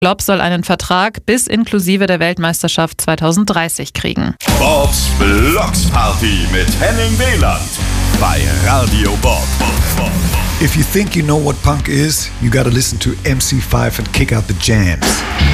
Lob soll einen Vertrag bis inklusive der Weltmeisterschaft 2030 kriegen. Bobs Blocksparty mit Henning Wieland bei Radio Bob. If you think you know what punk is, you gotta listen to MC5 and kick out the jams.